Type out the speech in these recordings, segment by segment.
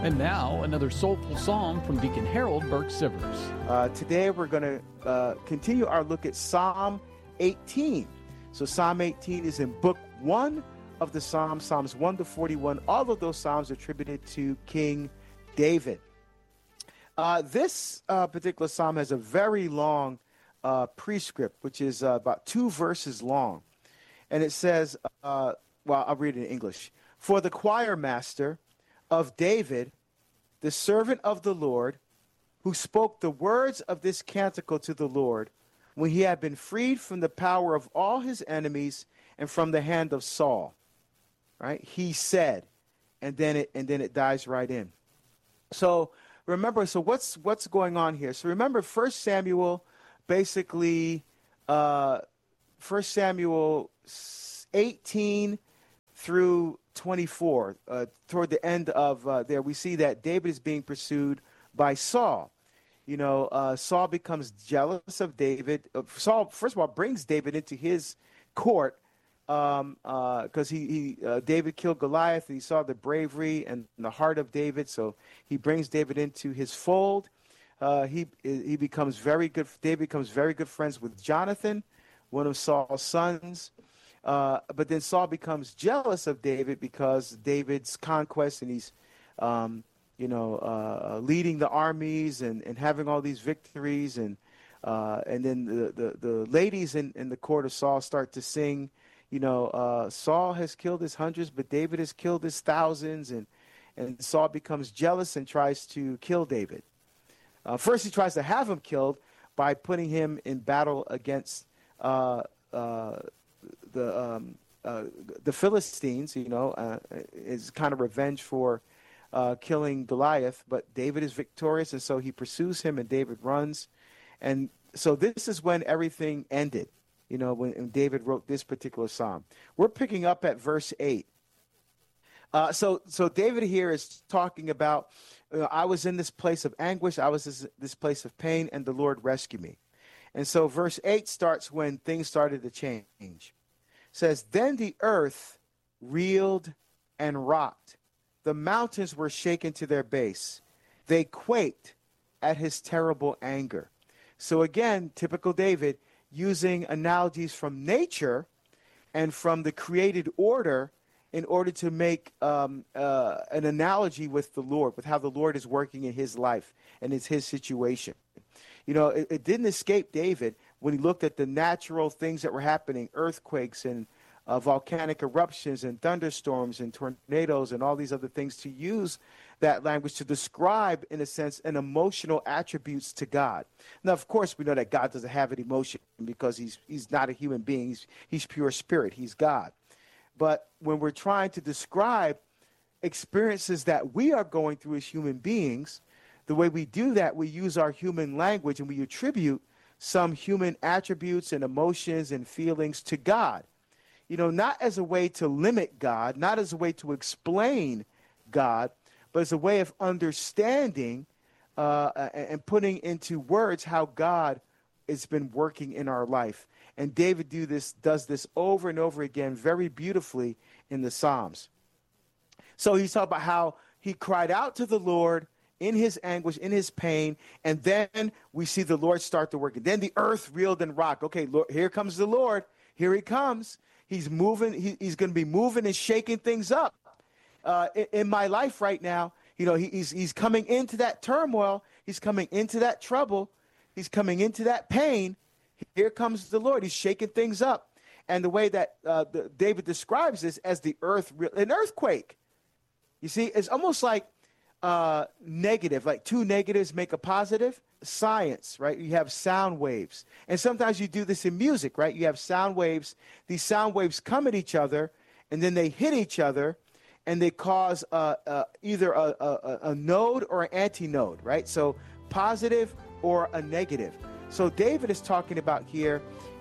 And now, another soulful song from Deacon Harold Burke-Sivers. Today we're going to continue our look at Psalm 18. So Psalm 18 is in Book 1 of the Psalms, Psalms 1 to 41. All of those Psalms are attributed to King David. This particular Psalm has a very long prescript, which is about 2 verses long. And it says, I'll read it in English. For the choir master of David, the servant of the Lord, who spoke the words of this canticle to the Lord, when he had been freed from the power of all his enemies and from the hand of Saul. Right? He said, and then it dives right in. So remember, what's going on here? So remember, 1 Samuel, basically, 1 Samuel 18 through 24, toward the end of there, we see that David is being pursued by Saul. You know, Saul becomes jealous of David. Saul, first of all, brings David into his court because David killed Goliath. And he saw the bravery and the heart of David, so he brings David into his fold. He becomes very good. David becomes very good friends with Jonathan, one of Saul's sons. But then Saul becomes jealous of David because David's conquest, and he's, leading the armies and having all these victories, and then the ladies in the court of Saul start to sing, Saul has killed his hundreds, but David has killed his thousands, and Saul becomes jealous and tries to kill David. First, he tries to have him killed by putting him in battle against the Philistines, is kind of revenge for killing Goliath. But David is victorious, and so he pursues him, and David runs. And so this is when everything ended, when David wrote this particular psalm. We're picking up at verse 8. So David here is talking about, I was in this place of anguish, I was in this place of pain, and the Lord rescued me. And so verse 8 starts when things started to change. It says, then the earth reeled and rocked. The mountains were shaken to their base. They quaked at his terrible anger. So again, typical David, using analogies from nature and from the created order in order to make an analogy with the Lord, with how the Lord is working in his life and it's his situation. It didn't escape David when he looked at the natural things that were happening, earthquakes and volcanic eruptions and thunderstorms and tornadoes and all these other things, to use that language to describe, in a sense, an emotional attributes to God. Now, of course, we know that God doesn't have an emotion because he's not a human being. He's pure spirit. He's God. But when we're trying to describe experiences that we are going through as human beings, the way we do that, we use our human language and we attribute some human attributes and emotions and feelings to God. Not as a way to limit God, not as a way to explain God, but as a way of understanding and putting into words how God has been working in our life. And David does this over and over again very beautifully in the Psalms. So he's talking about how he cried out to the Lord in his anguish, in his pain, and then we see the Lord start to work. And then the earth reeled and rocked. Okay, Lord, here comes the Lord. Here he comes. He's moving. He's going to be moving and shaking things up in my life right now. He's coming into that turmoil. He's coming into that trouble. He's coming into that pain. Here comes the Lord. He's shaking things up. And the way that David describes this as the an earthquake. You see, it's almost like negative, like two negatives make a positive. Science, right? You have sound waves. And sometimes you do this in music, right? You have sound waves. These sound waves come at each other, and then they hit each other, and they cause either a node or an antinode, right? So positive or a negative. So David is talking about here,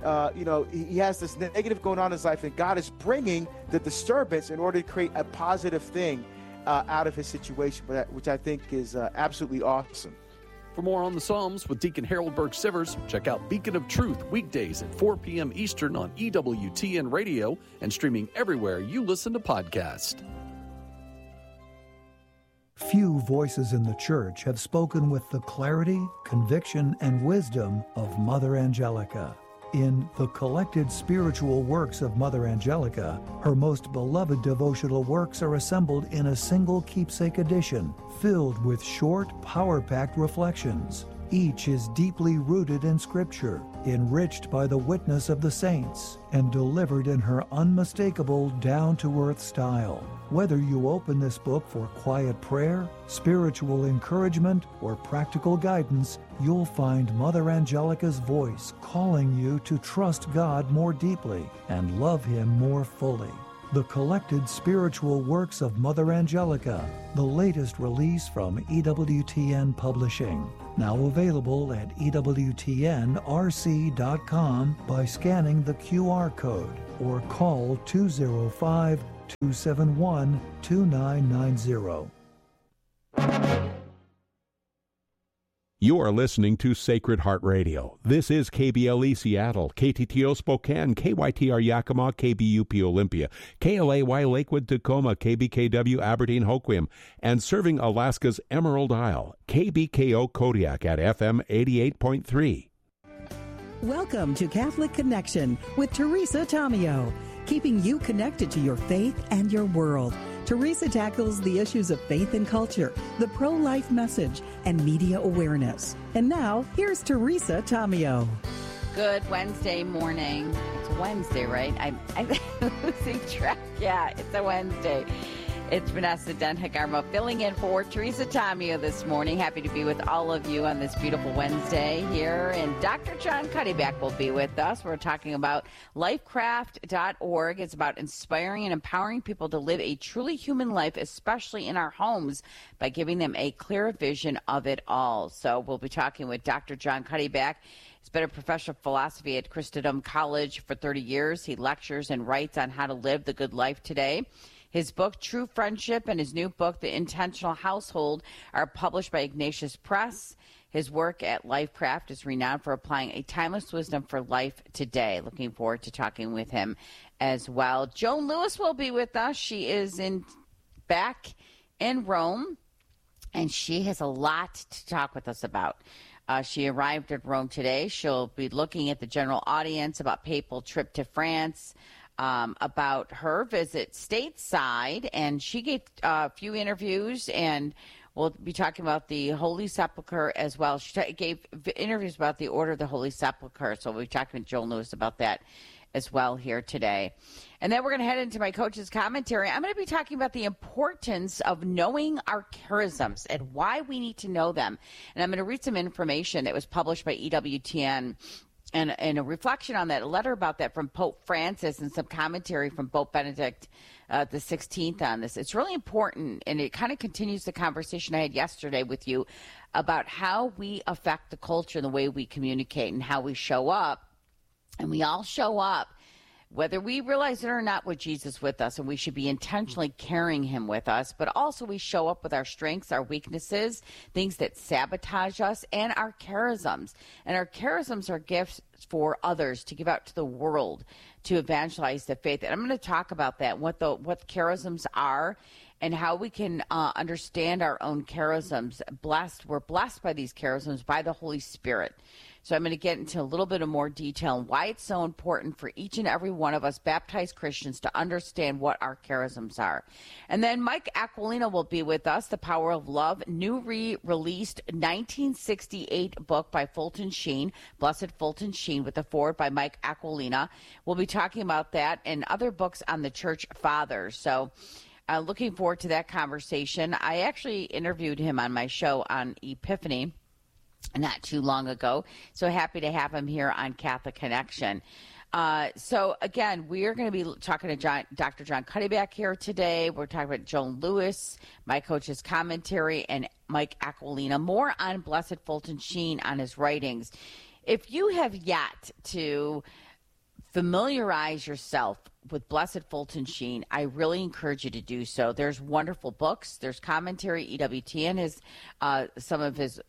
he has this negative going on in his life, and God is bringing the disturbance in order to create a positive thing out of his situation, which I think is absolutely awesome. For more on the Psalms with Deacon Harold Burke-Sivers, check out Beacon of Truth weekdays at 4 p.m. Eastern on EWTN Radio and streaming everywhere you listen to podcasts. Few voices in the church have spoken with the clarity, conviction, and wisdom of Mother Angelica. In The Collected Spiritual Works of Mother Angelica, her most beloved devotional works are assembled in a single keepsake edition, filled with short, power-packed reflections. Each is deeply rooted in Scripture, enriched by the witness of the saints, and delivered in her unmistakable, down-to-earth style. Whether you open this book for quiet prayer, spiritual encouragement, or practical guidance, you'll find Mother Angelica's voice calling you to trust God more deeply and love Him more fully. The Collected Spiritual Works of Mother Angelica, the latest release from EWTN Publishing. Now available at EWTNRC.com by scanning the QR code or call 205-271-2990. You are listening to Sacred Heart Radio. This is KBLE Seattle, KTTO Spokane, KYTR Yakima, KBUP Olympia, KLAY Lakewood Tacoma, KBKW Aberdeen Hoquiam, and serving Alaska's Emerald Isle, KBKO Kodiak at FM 88.3. Welcome to Catholic Connection with Teresa Tomeo, keeping you connected to your faith and your world. Teresa tackles the issues of faith and culture, the pro-life message, and media awareness. And now, here's Teresa Tomeo. Good Wednesday morning. It's Wednesday, right? I'm losing track. Yeah, it's a Wednesday. It's Vanessa Denhagarmo filling in for Teresa Tomeo this morning. Happy to be with all of you on this beautiful Wednesday here. And Dr. John Cuddyback will be with us. We're talking about lifecraft.org. It's about inspiring and empowering people to live a truly human life, especially in our homes, by giving them a clear vision of it all. So we'll be talking with Dr. John Cuddyback. He's been a professor of philosophy at Christendom College for 30 years. He lectures and writes on how to live the good life today. His book, True Friendship, and his new book, The Intentional Household, are published by Ignatius Press. His work at Lifecraft is renowned for applying a timeless wisdom for life today. Looking forward to talking with him as well. Joan Lewis will be with us. She is back in Rome, and she has a lot to talk with us about. She arrived at Rome today. She'll be looking at the general audience about papal trip to France, about her visit stateside, and she gave a few interviews, and we'll be talking about the Holy Sepulchre as well. She gave interviews about the Order of the Holy Sepulchre, so we'll be talking to Joan Lewis about that as well here today. And then we're going to head into my coach's commentary. I'm going to be talking about the importance of knowing our charisms and why we need to know them. And I'm going to read some information that was published by EWTN and a reflection on that, a letter about that from Pope Francis, and some commentary from Pope Benedict the 16th on this. It's really important, and it kind of continues the conversation I had yesterday with you about how we affect the culture and the way we communicate and how we show up. And we all show up, whether we realize it or not, with Jesus with us, and we should be intentionally carrying him with us, but also we show up with our strengths, our weaknesses, things that sabotage us, and our charisms. And our charisms are gifts for others to give out to the world, to evangelize the faith. And I'm going to talk about that, what charisms are, and how we can understand our own charisms. We're blessed by these charisms by the Holy Spirit. So I'm going to get into a little bit of more detail on why it's so important for each and every one of us baptized Christians to understand what our charisms are. And then Mike Aquilina will be with us, The Power of Love, new re-released 1968 book by Fulton Sheen, Blessed Fulton Sheen, with the foreword by Mike Aquilina. We'll be talking about that and other books on the Church Fathers. So looking forward to that conversation. I actually interviewed him on my show on Epiphany not too long ago. So happy to have him here on Catholic Connection. So again, we are going to be talking to Dr. John Cuddyback here today. We're talking about Joan Lewis, my coach's commentary, and Mike Aquilina. More on Blessed Fulton Sheen on his writings. If you have yet to familiarize yourself with Blessed Fulton Sheen, I really encourage you to do so. There's wonderful books. There's commentary. EWTN has some of his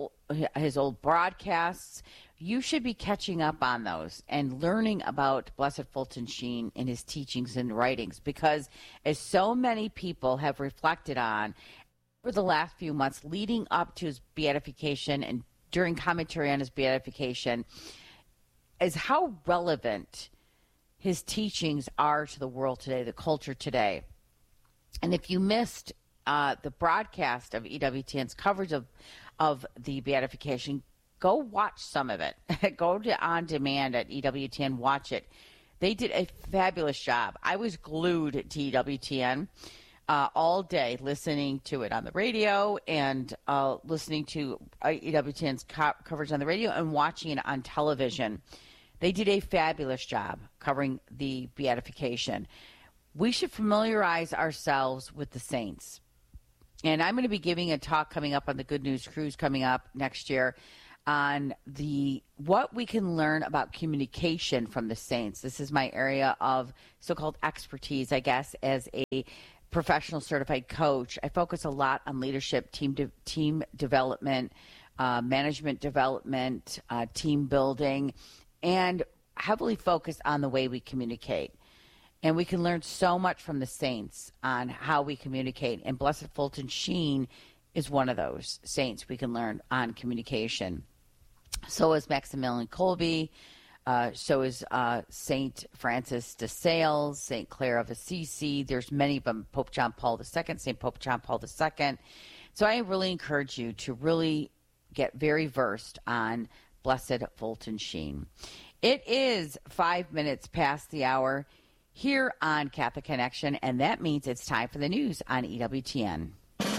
old broadcasts. You should be catching up on those and learning about Blessed Fulton Sheen and his teachings and writings, because as so many people have reflected on, for the last few months leading up to his beatification and during commentary on his beatification is how relevant his teachings are to the world today, the culture today. And if you missed the broadcast of EWTN's coverage of the beatification, go watch some of it. Go to On Demand at EWTN, watch it. They did a fabulous job. I was glued to EWTN all day, listening to it on the radio and listening to EWTN's coverage on the radio and watching it on television. They did a fabulous job covering the beatification. We should familiarize ourselves with the saints. And I'm going to be giving a talk coming up on the Good News Cruise coming up next year on what we can learn about communication from the saints. This is my area of so-called expertise, I guess, as a professional certified coach. I focus a lot on leadership, team development, management development, team building, and heavily focused on the way we communicate. And we can learn so much from the saints on how we communicate. And Blessed Fulton Sheen is one of those saints we can learn on communication. So is Maximilian Kolbe. So is St. Francis de Sales, St. Clare of Assisi. There's many of them. Pope John Paul II, St. Pope John Paul II. So I really encourage you to really get very versed on Blessed Fulton Sheen. It is 5 minutes past the hour here on Catholic Connection, and that means it's time for the news on EWTN.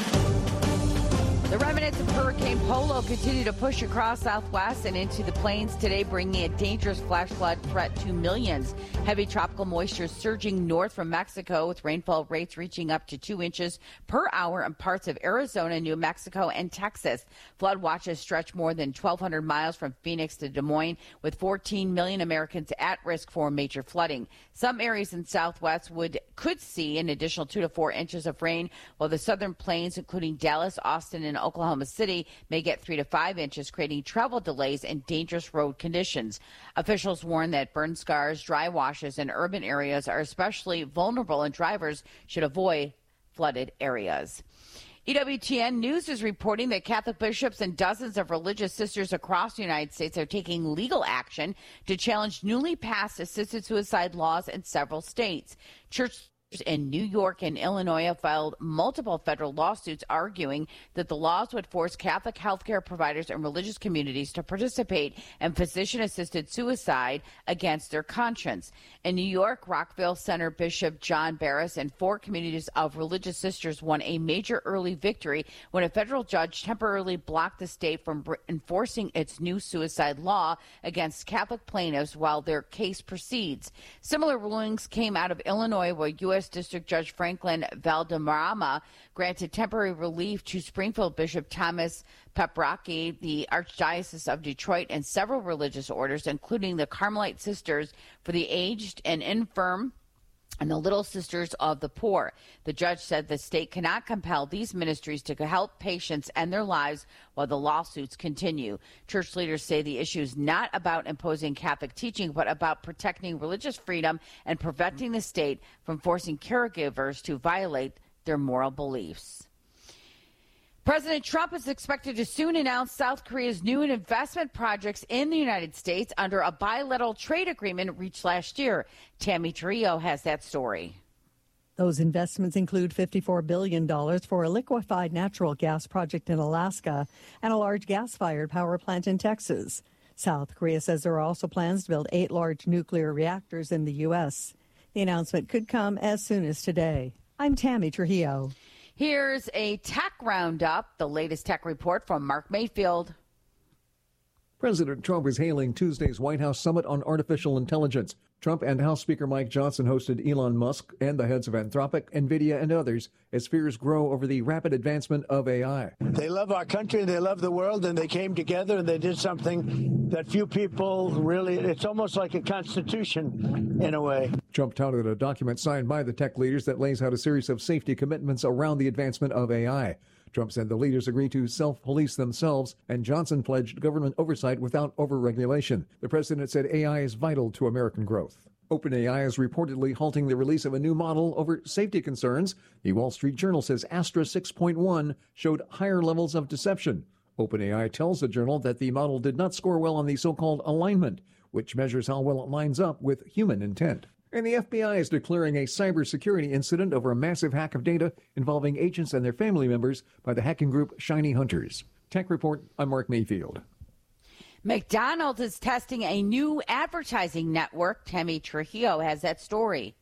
The remnants of Hurricane Polo continue to push across Southwest and into the plains today, bringing a dangerous flash flood threat to millions. Heavy tropical moisture surging north from Mexico, with rainfall rates reaching up to 2 inches per hour in parts of Arizona, New Mexico, and Texas. Flood watches stretch more than 1,200 miles from Phoenix to Des Moines, with 14 million Americans at risk for major flooding. Some areas in Southwest could see an additional 2 to 4 inches of rain, while the southern plains, including Dallas, Austin, and Oklahoma City, may get 3 to 5 inches, creating travel delays and dangerous road conditions. Officials warn that burn scars, dry washes, and urban areas are especially vulnerable, and drivers should avoid flooded areas. EWTN News is reporting that Catholic bishops and dozens of religious sisters across the United States are taking legal action to challenge newly passed assisted suicide laws in several states. Church in New York and Illinois have filed multiple federal lawsuits arguing that the laws would force Catholic healthcare providers and religious communities to participate in physician-assisted suicide against their conscience. In New York, Rockville Center Bishop John Barris and 4 communities of religious sisters won a major early victory when a federal judge temporarily blocked the state from enforcing its new suicide law against Catholic plaintiffs while their case proceeds. Similar rulings came out of Illinois, where U.S. District Judge Franklin Valderrama granted temporary relief to Springfield Bishop Thomas Paprocki, the Archdiocese of Detroit, and several religious orders, including the Carmelite Sisters for the Aged and Infirm and the Little Sisters of the Poor. The judge said the state cannot compel these ministries to help patients end their lives while the lawsuits continue. Church leaders say the issue is not about imposing Catholic teaching, but about protecting religious freedom and preventing the state from forcing caregivers to violate their moral beliefs. President Trump is expected to soon announce South Korea's new investment projects in the United States under a bilateral trade agreement reached last year. Tammy Trio has that story. Those investments include $54 billion for a liquefied natural gas project in Alaska and a large gas-fired power plant in Texas. South Korea says there are also plans to build 8 large nuclear reactors in the U.S. The announcement could come as soon as today. I'm Tammy Trujillo. Here's a tech roundup, the latest tech report from Mark Mayfield. President Trump is hailing Tuesday's White House Summit on Artificial Intelligence. Trump and House Speaker Mike Johnson hosted Elon Musk and the heads of Anthropic, NVIDIA, and others as fears grow over the rapid advancement of AI. They love our country and they love the world, and they came together and they did something that few people really, it's almost like a constitution in a way. Trump touted a document signed by the tech leaders that lays out a series of safety commitments around the advancement of AI. Trump said the leaders agreed to self-police themselves, and Johnson pledged government oversight without overregulation. The president said AI is vital to American growth. OpenAI is reportedly halting the release of a new model over safety concerns. The Wall Street Journal says Astra 6.1 showed higher levels of deception. OpenAI tells the journal that the model did not score well on the so-called alignment, which measures how well it lines up with human intent. And the FBI is declaring a cybersecurity incident over a massive hack of data involving agents and their family members by the hacking group Shiny Hunters. Tech Report, I'm Mark Mayfield. McDonald's is testing a new advertising network. Tammy Trujillo has that story.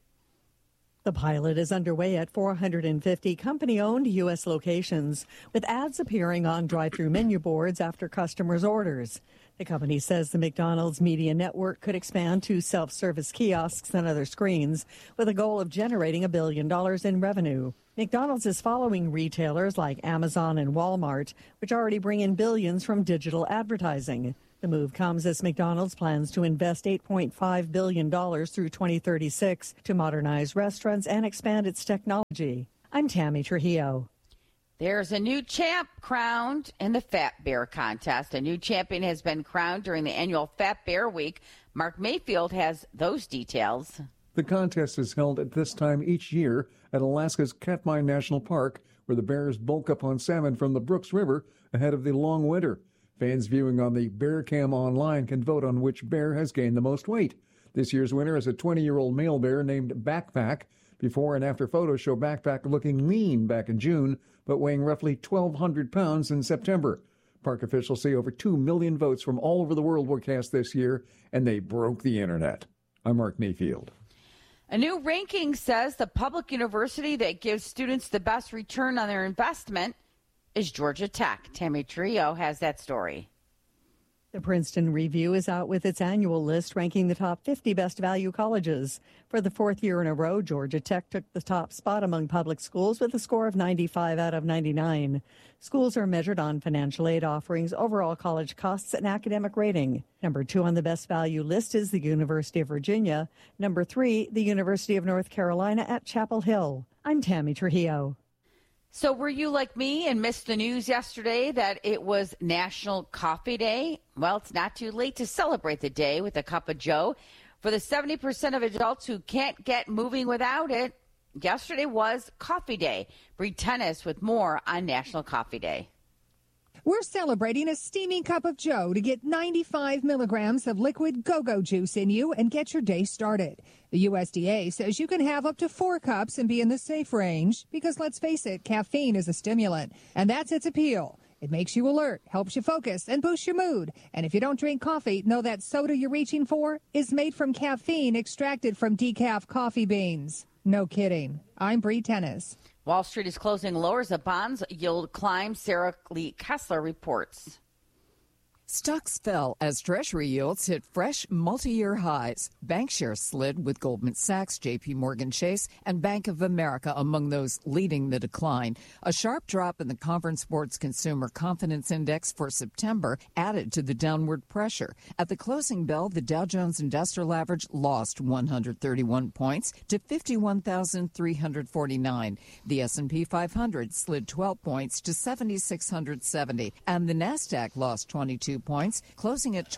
The pilot is underway at 450 company-owned U.S. locations, with ads appearing on drive-through menu boards after customers' orders. The company says the McDonald's media network could expand to self-service kiosks and other screens, with a goal of generating $1 billion in revenue. McDonald's is following retailers like Amazon and Walmart, which already bring in billions from digital advertising. The move comes as McDonald's plans to invest $8.5 billion through 2036 to modernize restaurants and expand its technology. I'm Tammy Trujillo. There's a new champ crowned in the Fat Bear contest. A new champion has been crowned during the annual Fat Bear Week. Mark Mayfield has those details. The contest is held at this time each year at Alaska's Katmai National Park, where the bears bulk up on salmon from the Brooks River ahead of the long winter. Fans viewing on the Bear Cam online can vote on which bear has gained the most weight. This year's winner is a 20-year-old male bear named Backpack. Before and after photos show Backpack looking lean back in June, but weighing roughly 1,200 pounds in September. Park officials say over 2 million votes from all over the world were cast this year, and they broke the internet. I'm Mark Mayfield. A new ranking says the public university that gives students the best return on their investment is Georgia Tech. Tammy Trio has that story. The Princeton Review is out with its annual list ranking the top 50 best value colleges. For the fourth year in a row, Georgia Tech took the top spot among public schools with a score of 95 out of 99. Schools are measured on financial aid offerings, overall college costs, and academic rating. Number 2 on the best value list is the University of Virginia. Number 3, the University of North Carolina at Chapel Hill. I'm Tammy Trujillo. So were you like me and missed the news yesterday that it was National Coffee Day? Well, it's not too late to celebrate the day with a cup of joe. For the 70% of adults who can't get moving without it, yesterday was Coffee Day. Bree Tennis with more on National Coffee Day. We're celebrating a steaming cup of joe to get 95 milligrams of liquid go-go juice in you and get your day started. The USDA says you can have up to 4 cups and be in the safe range because, let's face it, caffeine is a stimulant, and that's its appeal. It makes you alert, helps you focus, and boosts your mood. And if you don't drink coffee, know that soda you're reaching for is made from caffeine extracted from decaf coffee beans. No kidding. I'm Bree Tennis. Wall Street is closing lower as the bonds yield climbs. Sarah Lee Kessler reports. Stocks fell as Treasury yields hit fresh multi-year highs. Bank shares slid with Goldman Sachs, J.P. Morgan Chase, and Bank of America among those leading the decline. A sharp drop in the Conference Board's Consumer Confidence Index for September added to the downward pressure. At the closing bell, the Dow Jones Industrial Average lost 131 points to 51,349. The S&P 500 slid 12 points to 7,670, and the Nasdaq lost 22 points, closing at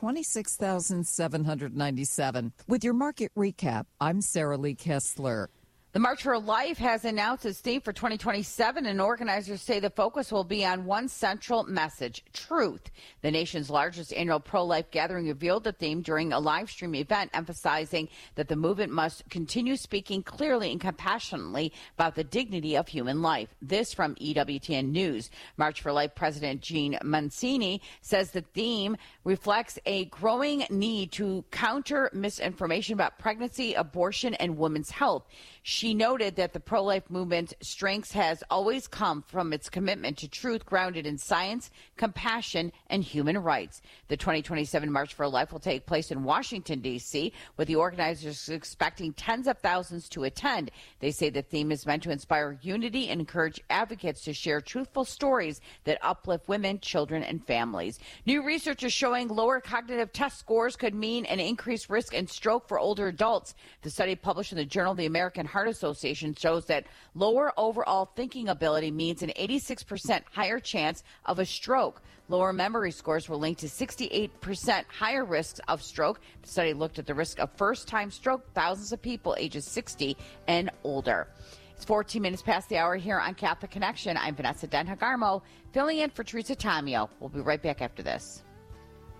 26,797. With your market recap, I'm Sarah Lee Kessler. The March for Life has announced its theme for 2027, and organizers say the focus will be on one central message, truth. The nation's largest annual pro-life gathering revealed the theme during a live stream event, emphasizing that the movement must continue speaking clearly and compassionately about the dignity of human life. This from EWTN News. March for Life President Jean Mancini says the theme reflects a growing need to counter misinformation about pregnancy, abortion, and women's health. She noted that the pro-life movement's strength has always come from its commitment to truth grounded in science, compassion, and human rights. The 2027 March for Life will take place in Washington, D.C., with the organizers expecting tens of thousands to attend. They say the theme is meant to inspire unity and encourage advocates to share truthful stories that uplift women, children, and families. New research is showing lower cognitive test scores could mean an increased risk in stroke for older adults. The study published in the Journal of the American Heart Association shows that lower overall thinking ability means an 86% higher chance of a stroke. Lower memory scores were linked to 68% higher risks of stroke. The study looked at the risk of first-time stroke, thousands of people ages 60 and older. It's 14 minutes past the hour here on Catholic Connection. I'm Vanessa Den Hagarmo, filling in for Teresa Tomeo. We'll be right back after this.